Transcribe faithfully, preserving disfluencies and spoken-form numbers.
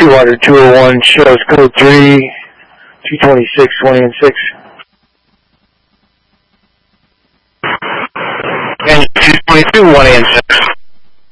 two hundred, two oh one, shows code three, two twenty-six, one and six. And two twenty-two, one and six.